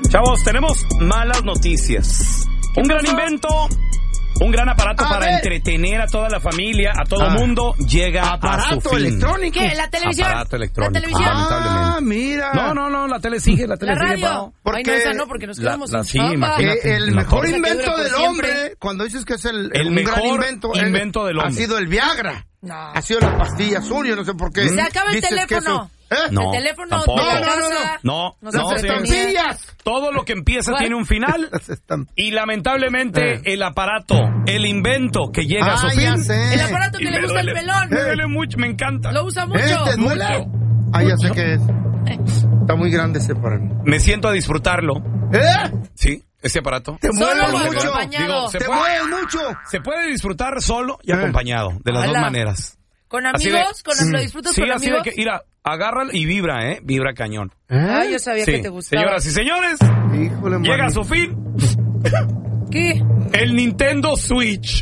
Chavos, tenemos malas noticias. Un gran invento, un gran aparato para entretener a toda la familia, a todo mundo, llega a su fin. Electrónico. ¿Qué? ¿La televisión? Aparato electrónico. ¿La televisión? Lamentablemente. Mira. No, la tele sigue, la tele ¿La sigue, radio? Pao. Porque Ay, no, esa no, porque nos quedamos sin sí, chamba. imagínate. El La mejor cosa. invento Que dure del por siempre. hombre, cuando dices que es el El un mejor gran invento del hombre ha sido el Viagra. No. Ha sido la pastilla azul, yo no sé por qué. Se acaba el Dices que teléfono. No, El teléfono tampoco. de la No, casa. No, Nos no, Las sí. estampillas. Todo lo que empieza ¿Cuál? tiene un final. Y lamentablemente el aparato, el invento que llega a su fin. ya sé. El aparato que Y le me gusta el duele. pelón. Me duele mucho, me encanta. Lo usa mucho. ¿Te duele? Ya sé qué es. Está muy grande ese para mí. Me siento a disfrutarlo. Sí, ese aparato. Te Solo mueves o mucho. acompañado. se Te puede- mueves mucho. Se puede disfrutar solo y acompañado, de las dos Ala. maneras. ¿Con Así amigos? de- ¿Lo disfrutas Sí, con así amigos? de que, mira, agárralo y vibra, vibra cañón. Ah, yo sabía Sí, que te gustaba. señoras y señores, Híjole, llega a mano. su fin ¿Qué? el Nintendo Switch.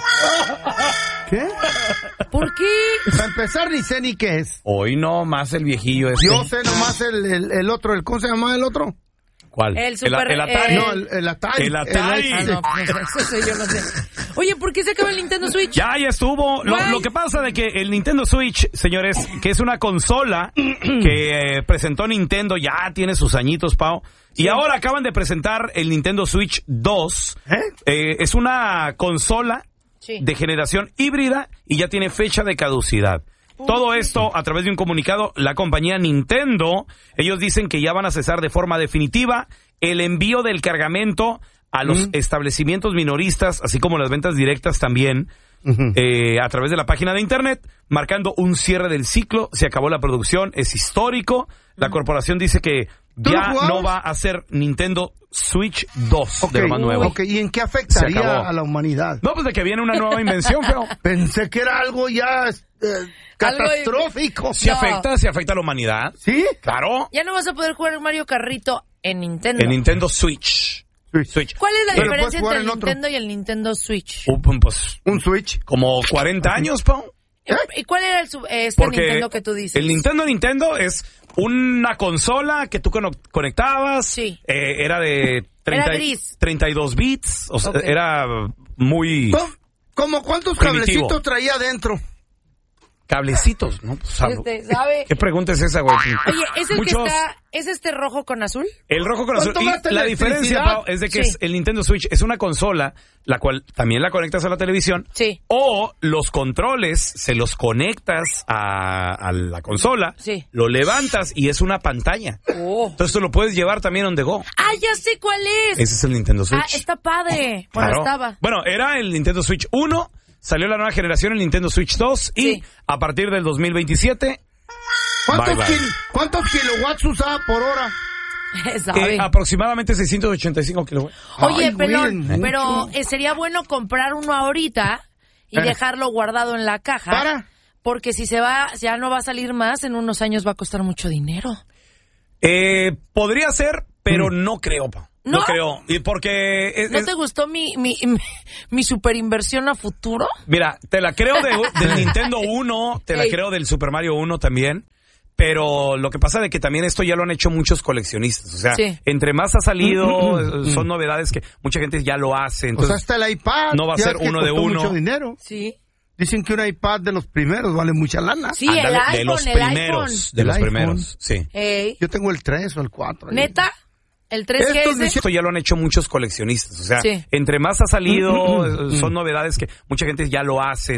¿Qué? ¿Por qué? Para empezar, ni sé ni qué es. Hoy no más el viejillo este. Yo sé nomás el otro, ¿cómo se llama el otro? ¿Cuál? El Super- el Atari. No, el Atari. El Atari. Ah, no, pues, eso sí, yo no sé. Oye, ¿por qué se acaba el Nintendo Switch? Ya estuvo. Guay. Lo que pasa de que el Nintendo Switch, señores, que es una consola que presentó Nintendo, ya tiene sus añitos, Pau. Y ahora acaban de presentar el Nintendo Switch 2. Es una consola Sí. de generación híbrida y ya tiene fecha de caducidad. Todo esto a través de un comunicado, la compañía Nintendo, ellos dicen que ya van a cesar de forma definitiva el envío del cargamento a los establecimientos minoristas, así como las ventas directas también, a través de la página de internet, marcando un cierre del ciclo. Se acabó la producción, es histórico. La corporación dice que ¿Tú lo ya jugabas? no va a ser Nintendo Switch 2 de lo más nuevo. Ok, ¿y en qué Se afectaría acabó. a la humanidad? No, pues de que viene una nueva invención, feo. Pensé que era algo ya catastrófico. Se No. afecta a la humanidad. ¿Sí? Claro. Ya no vas a poder jugar Mario Carrito en Nintendo. El Nintendo Switch. Switch. ¿Cuál es la Pero diferencia puedes jugar entre el en otro. Nintendo y el Nintendo Switch? Pues Un Switch. como 40 años, Pau. ¿Y cuál era este Porque Nintendo que tú dices? el Nintendo es una consola que tú conectabas. Sí. Era de Era gris. 32 bits. O sea, Ok. era muy ¿Cómo cuántos Primitivo. cablecitos traía adentro? cablecitos, ¿no? Pues, ¿Sabe? ¿Qué pregunta es esa, güey? Oye, ¿es el Muchos- que está, es este rojo con azul? El rojo con azul. ¿Cuánto gasta Y la electricidad? diferencia, Pau, es de que Sí. es el Nintendo Switch es una consola, la cual también la conectas a la televisión. Sí. O los controles se los conectas a la consola, Sí. lo levantas y es una pantalla. Oh. Entonces tú lo puedes llevar también on the go. ¡Ah, ya sé cuál es! Ese es el Nintendo Switch. Ah, está padre. Bueno, Claro. estaba. Bueno, era el Nintendo Switch 1, salió la nueva generación, el Nintendo Switch 2, y Sí. a partir del 2027, ¿Cuántos, Bye, bye. ¿Cuántos kilowatts usaba por hora? ¿Sabe? aproximadamente 685 kilowatts. Oye, Ay, güey, pelón, mucho. pero sería bueno comprar uno ahorita y dejarlo guardado en la caja. ¿Para? Porque si se va, ya no va a salir más, en unos años va a costar mucho dinero. Podría ser, pero no creo, pa. ¿No? No creo. Y porque... ¿No te gustó mi super inversión a futuro? Mira, te la creo del Nintendo 1, te la Ey. creo del Super Mario 1 también, pero lo que pasa de que también esto ya lo han hecho muchos coleccionistas, o sea, Sí. entre más ha salido, son novedades que mucha gente ya lo hace, O sea, entonces hasta el iPad. no va a ya ser ves que uno de costó uno. mucho dinero. Sí. Dicen que un iPad de los primeros vale mucha lana. Sí, ándale, el iPhone, de los el primeros, de El los iPhone. primeros, sí. Ey. Yo tengo el 3 o el 4. ahí. ¿Neta? ¿El 3G Estos ese? Esto ya lo han hecho muchos coleccionistas, o sea, Sí. entre más ha salido, son novedades que mucha gente ya lo hace.